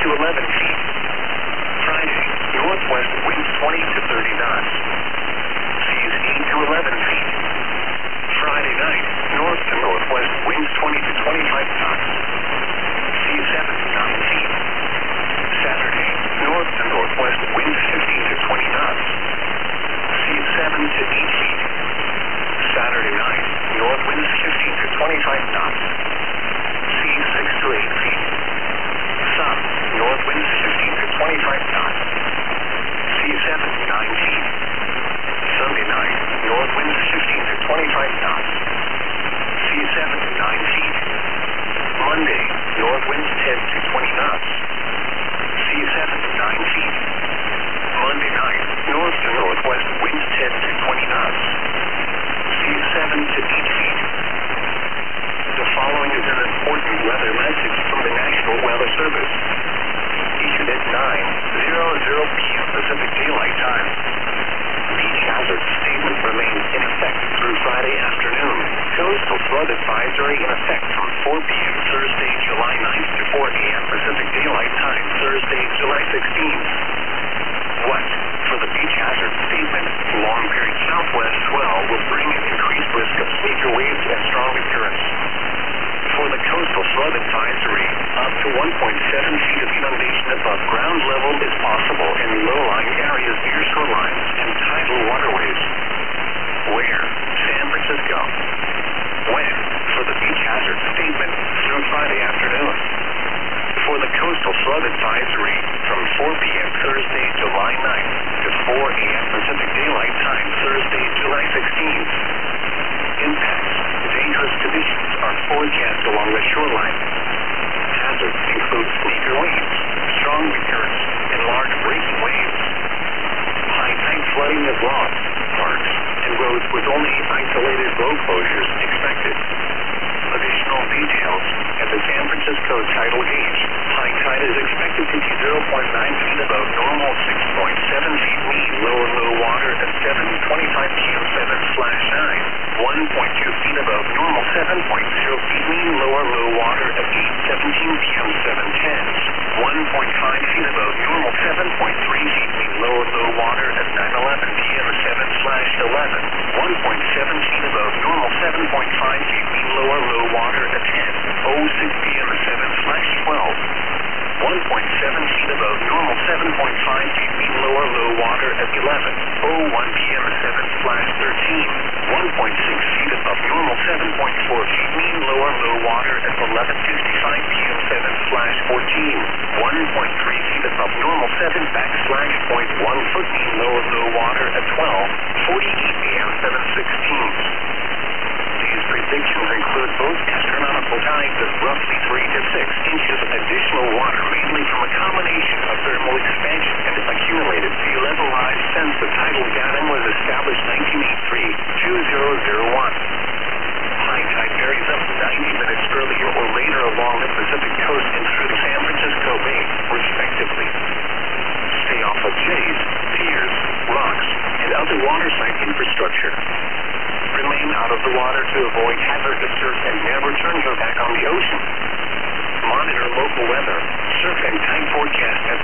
11 feet. Friday, northwest winds 20 to 30 knots. Seas 8 to 11 feet. Friday night, north to northwest winds 20 to 25 knots. Seas 7 to 9 feet. Saturday, north to northwest winds 15 to 20 knots. Seas 7 to 8 feet. Saturday night, north winds 15 to 25 knots. Seas 6 to 8 feet. Sun, north winds 15 to 25 knots. Seas 7 to 9 feet. Sunday night, north winds 15 to 25 knots. Seas 7 to 9 feet. Monday, north winds 10 to 20 knots. Seas 7 to 9 feet. Monday night, north to northwest winds 10 to 20 knots. Seas 7 to 8 feet. The following is an important weather message from the National Weather Service. Issued at 9:00 p.m. Pacific Daylight Time. Beach hazard statement remains in effect through Friday afternoon. Coastal flood advisory in effect from 4 p.m. Thursday, July 9th to 4 a.m. Pacific Daylight Time, Thursday, July 16th. What? For the beach hazard statement, long period southwest swell will bring an increased risk of sneaker waves and strong currents. For the coastal flood advisory, up to 1.7 feet of inundation above ground level is possible in low-lying areas near shorelines and tidal waterways. Where? San Francisco. When? For the beach hazard statement, through Friday afternoon. For the coastal flood advisory, from 4 p.m. Thursday, July 9th to 4 a.m. Pacific Daylight Time, Thursday, July 16th. Impacts. Dangerous conditions are forecast along the shoreline. Hazards include sneaker waves, strong currents, and large breaking waves. High tide flooding of lawns, parks, and roads with only isolated road closures expected. Additional details at the San Francisco tidal gauge. High tide is expected to be 0.9 feet above normal, 6.7 feet mean low water at 7:25 p.m. 7/9, 1.2 feet above normal, 7.0 feet mean low water at 8:17 p.m. 7/10, 1.5 feet above normal, 7.3 feet mean low water at 9:11 p.m. 7/11, 1.7 feet above normal, 7.5 feet mean low water at 10:06 p.m. 7/12, 1.7 feet above normal, 7.5 feet mean low water at 11:01 p.m. 7/13, 1.6 feet above normal, 7.4 feet mean low water at 11:55 p.m. 7/14, 1.3 feet above normal, 7/.1 foot mean low water at 12:48 p.m. 7/16. These predictions include both astronomical tides of roughly 3 to 6 inches of additional water, mainly from a combination of thermal expansion and accumulated sea level rise since the tidal datum was established 1983-2001. High tide varies up to 90 minutes earlier or later along the Pacific coast and through the San Francisco Bay, respectively. Stay off of jays, piers, rocks, and other waterside infrastructure. Remain out of the water to avoid hazardous surf and never turn your back on the ocean. Monitor local weather, surf and tide forecast at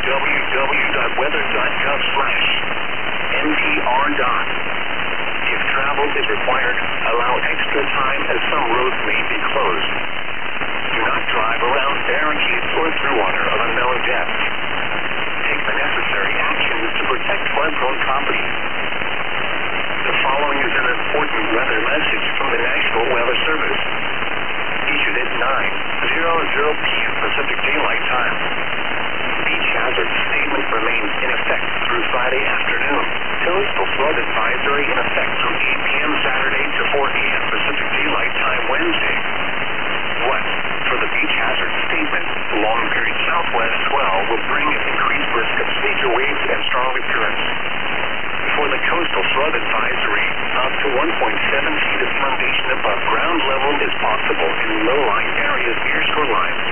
www.weather.gov/NPR. If travel is required, allow extra time as some roads may be closed. Do not drive around barricades or through water of unknown depth. Take the necessary actions to protect flood-prone property. The following is an important weather message from the National Weather Service. Issued at 9:00 p.m. Pacific Daylight Time. Beach hazard statement remains in effect through Friday afternoon. Coastal flood advisory in effect from 8 p.m. Saturday to 4 a.m. Pacific Daylight Time Wednesday. What? For the beach hazard statement, long period southwest swell will bring an increased risk of sneaker waves and strong currents. For the coastal flood advisory, up to 1.7 feet of inundation above ground level is possible in low-lying areas near shorelines